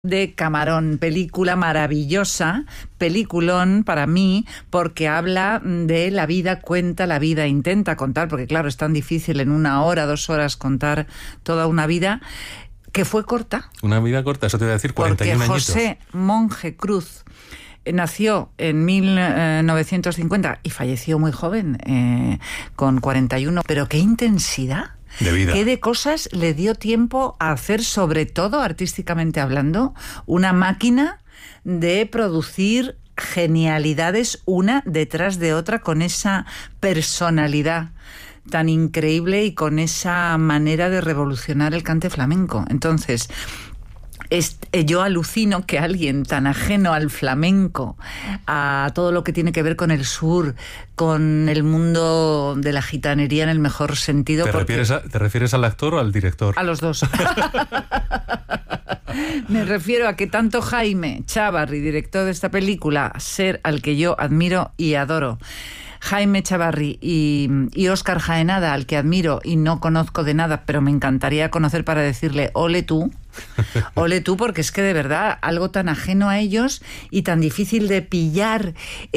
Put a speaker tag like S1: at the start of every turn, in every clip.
S1: de Camarón, película maravillosa, peliculón para mí, porque habla de la vida, cuenta la vida, intenta contar, porque claro, es tan difícil en 1 hora, 2 horas contar toda una vida, que fue corta.
S2: Una vida corta, eso te voy a decir, 41
S1: porque
S2: añitos.
S1: José Monge Cruz nació en 1950 y falleció muy joven, con 41, pero qué intensidad
S2: de vida.
S1: ¿Qué de cosas le dio tiempo a hacer, sobre todo artísticamente hablando, una máquina de producir genialidades una detrás de otra, con esa personalidad tan increíble y con esa manera de revolucionar el cante flamenco? Entonces, yo alucino que alguien tan ajeno al flamenco, a todo lo que tiene que ver con el sur, con el mundo de la gitanería en el mejor sentido...
S2: ¿Te refieres al actor o al director?
S1: A los dos. Me refiero a que tanto Jaime Chávarri, director de esta película, ser al que yo admiro y adoro, Jaime Chávarri y Óscar Jaenada, al que admiro y no conozco de nada, pero me encantaría conocer para decirle ole tú, porque es que de verdad algo tan ajeno a ellos y tan difícil de pillar,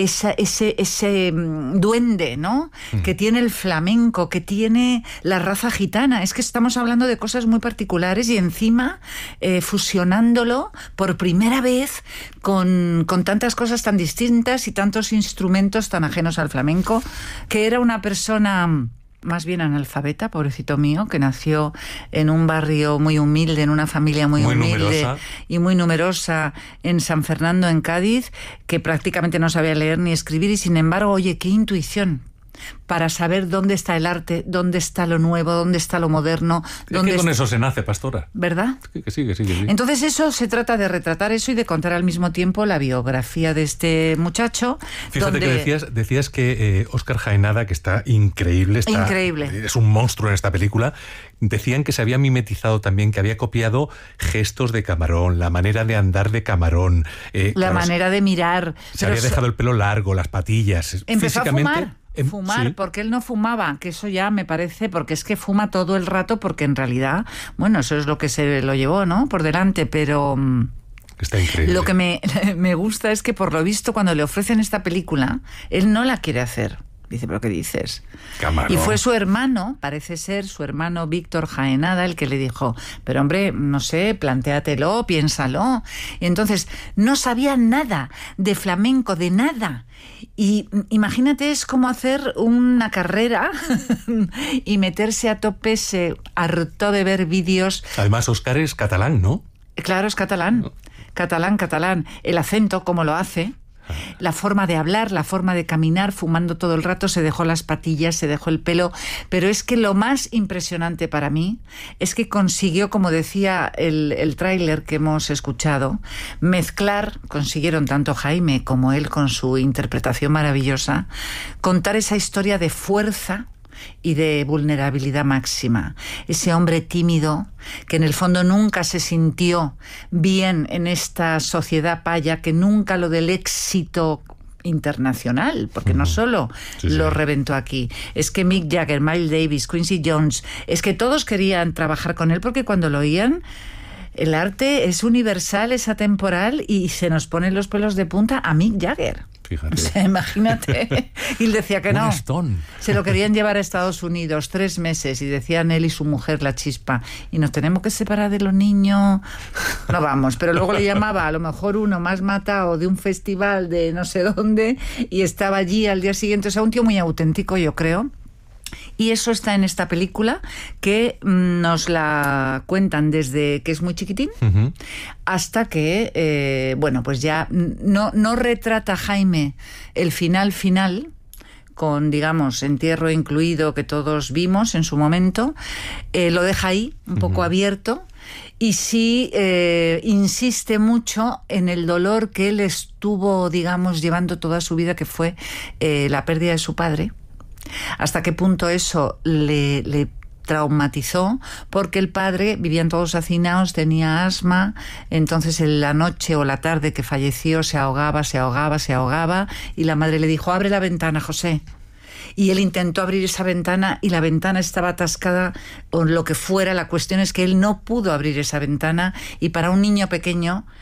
S1: ese duende, ¿no? Que tiene el flamenco, que tiene la raza gitana. Es que estamos hablando de cosas muy particulares y encima fusionándolo por primera vez con tantas cosas tan distintas y tantos instrumentos tan ajenos al flamenco, que era una persona más bien analfabeta, pobrecito mío, que nació en un barrio muy humilde, en una familia muy humilde numerosa. Y muy numerosa en San Fernando, en Cádiz, que prácticamente no sabía leer ni escribir, y sin embargo, oye, qué intuición para saber dónde está el arte, dónde está lo nuevo, dónde está lo moderno.
S2: Es que con eso se nace, pastora.
S1: ¿Verdad?
S2: Que sí.
S1: Entonces eso, se trata de retratar eso y de contar al mismo tiempo la biografía de este muchacho.
S2: Fíjate que decías que Óscar Jaenada, que está increíble, es un monstruo en esta película. Decían que se había mimetizado también, que había copiado gestos de Camarón, la manera de andar de Camarón.
S1: Manera de mirar.
S2: Se había dejado el pelo largo, las patillas.
S1: Empezó
S2: físicamente,
S1: a fumar,
S2: sí.
S1: Porque él no fumaba, que eso ya me parece, porque es que fuma todo el rato, porque en realidad, bueno, eso es lo que se lo llevó, ¿no?, por delante, pero...
S2: Está increíble.
S1: Lo que me gusta es que, por lo visto, cuando le ofrecen esta película, él no la quiere hacer. Dice, ¿pero qué dices?
S2: Camarón.
S1: Y fue su hermano, parece ser su hermano Víctor Jaenada, el que le dijo, pero hombre, no sé, plantéatelo, piénsalo. Y entonces no sabía nada de flamenco, de nada. Y imagínate, es como hacer una carrera y meterse a tope. Se hartó de ver vídeos.
S2: Además, Óscar es catalán, ¿no?
S1: Claro, es catalán. Catalán. El acento, como lo hace. La forma de hablar, la forma de caminar, fumando todo el rato, se dejó las patillas, se dejó el pelo, pero es que lo más impresionante para mí es que consiguió, como decía el tráiler que hemos escuchado, consiguieron tanto Jaime como él, con su interpretación maravillosa, contar esa historia de fuerza y de vulnerabilidad máxima. Ese hombre tímido que en el fondo nunca se sintió bien en esta sociedad paya, que nunca lo del éxito internacional, porque no solo lo reventó aquí. Es que Mick Jagger, Miles Davis, Quincy Jones, es que todos querían trabajar con él, porque cuando lo oían, el arte es universal, es atemporal, y se nos ponen los pelos de punta a Mick Jagger.
S2: Fíjate.
S1: O sea, imagínate. Y él decía que no.
S2: Stone.
S1: Se lo querían llevar a Estados Unidos 3 meses, y decían él y su mujer, la Chispa, y nos tenemos que separar de los niños. No vamos. Pero luego le llamaba a lo mejor uno más matado de un festival de no sé dónde, y estaba allí al día siguiente. O sea, un tío muy auténtico, yo creo. Y eso está en esta película, que nos la cuentan desde que es muy chiquitín hasta que, pues ya no retrata Jaime el final, con, digamos, entierro incluido, que todos vimos en su momento. Lo deja ahí, un poco abierto, y sí insiste mucho en el dolor que él estuvo, digamos, llevando toda su vida, que fue la pérdida de su padre. Hasta qué punto eso le traumatizó, porque el padre, vivían todos hacinados, tenía asma, entonces en la noche o la tarde que falleció se ahogaba, y la madre le dijo, abre la ventana, José. y él intentó abrir esa ventana y la ventana estaba atascada o lo que fuera. La cuestión es que él no pudo abrir esa ventana y para un niño pequeño